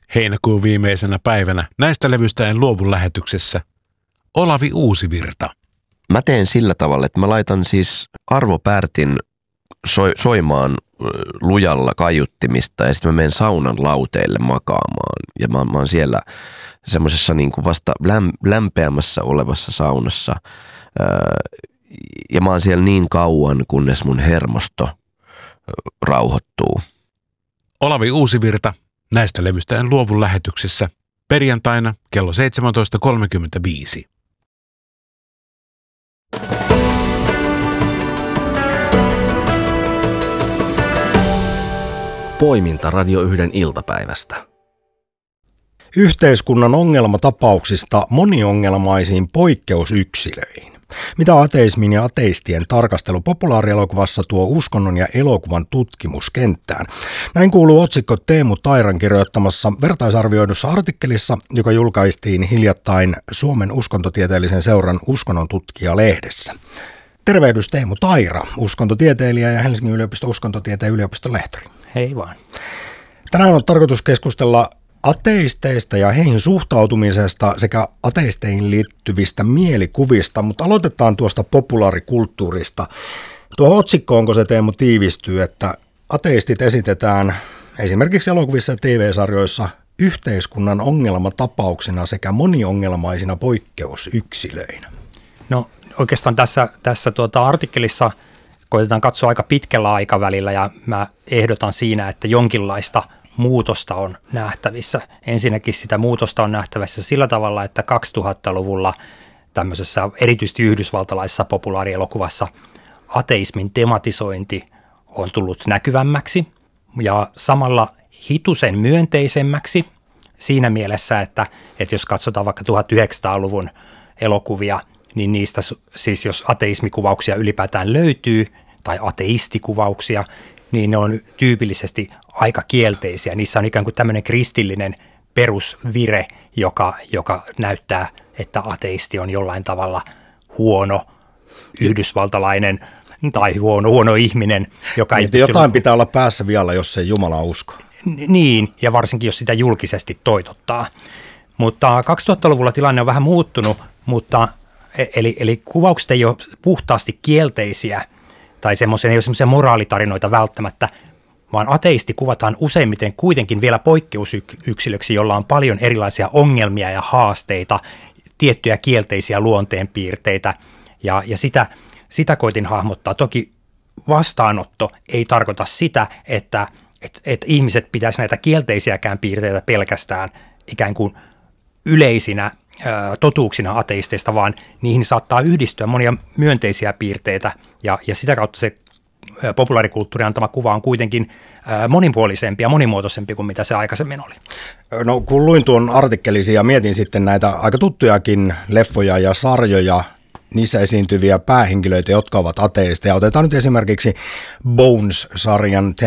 Heinäkuun viimeisenä päivänä näistä levyistä en luovu lähetyksessä Olavi Uusivirta. Mä teen sillä tavalla, että mä laitan siis Arvo Pärtin soimaan lujalla kaiuttimista ja sitten mä menen saunan lauteille makaamaan. Ja mä oon siellä semmoisessa niin kuin vasta lämpeämässä olevassa saunassa ja mä oon siellä niin kauan, kunnes mun hermosto rauhoittuu. Olavi Uusivirta näistä levyistä en luovu lähetyksessä perjantaina kello 17.35. Poiminta Radio 1 iltapäivästä. Yhteiskunnan ongelmatapauksista moniongelmaisiin poikkeusyksilöihin. Mitä ateismin ja ateistien tarkastelu populaarielokuvassa tuo uskonnon ja elokuvan tutkimuskenttään? Näin kuuluu otsikko Teemu Tairan kirjoittamassa vertaisarvioidussa artikkelissa, joka julkaistiin hiljattain Suomen uskontotieteellisen seuran uskonnon tutkija-lehdessä. Tervehdys Teemu Taira, uskontotieteilijä ja Helsingin yliopiston uskontotieteen yliopiston lehtori. Hei vaan. Tänään on tarkoitus keskustella ateisteista ja heihin suhtautumisesta sekä ateisteihin liittyvistä mielikuvista, mutta aloitetaan tuosta populaarikulttuurista. Tuo otsikkoon, kun se Teemu tiivistyy, että ateistit esitetään esimerkiksi elokuvissa ja TV-sarjoissa yhteiskunnan ongelmatapauksina sekä moniongelmaisina poikkeusyksilöinä. No oikeastaan tässä artikkelissa koitetaan katsoa aika pitkällä aikavälillä ja mä ehdotan siinä, että jonkinlaista muutosta on nähtävissä. Ensinnäkin sitä muutosta on nähtävissä sillä tavalla, että 2000-luvulla tämmöisessä erityisesti yhdysvaltalaisessa populaarielokuvassa ateismin tematisointi on tullut näkyvämmäksi ja samalla hitusen myönteisemmäksi siinä mielessä, että jos katsotaan vaikka 1900-luvun elokuvia, niin niistä siis jos ateismikuvauksia ylipäätään löytyy tai ateistikuvauksia, niin ne on tyypillisesti aika kielteisiä. Niissä on ikään kuin tämmöinen kristillinen perusvire, joka näyttää, että ateisti on jollain tavalla huono yhdysvaltalainen tai huono ihminen, joka ei jotain pitää olla päässä vielä, jos ei Jumalaa usko. Niin, ja varsinkin jos sitä julkisesti toitottaa. Mutta 2000-luvulla tilanne on vähän muuttunut, mutta eli kuvaukset ei ole puhtaasti kielteisiä, tai ei ole semmoisia moraalitarinoita välttämättä, vaan ateisti kuvataan useimmiten kuitenkin vielä poikkeusyksilöksi, jolla on paljon erilaisia ongelmia ja haasteita, tiettyjä kielteisiä luonteenpiirteitä, ja sitä koitin hahmottaa. Toki vastaanotto ei tarkoita sitä, että ihmiset pitäisi näitä kielteisiäkään piirteitä pelkästään ikään kuin yleisinä totuuksina ateisteista, vaan niihin saattaa yhdistyä monia myönteisiä piirteitä, ja sitä kautta se populaarikulttuurin antama kuva on kuitenkin monipuolisempi ja monimuotoisempi kuin mitä se aikaisemmin oli. No kun luin tuon artikkelisi ja mietin sitten näitä aika tuttujakin leffoja ja sarjoja, niissä esiintyviä päähenkilöitä, jotka ovat ateisteja. Otetaan nyt esimerkiksi Bones-sarjan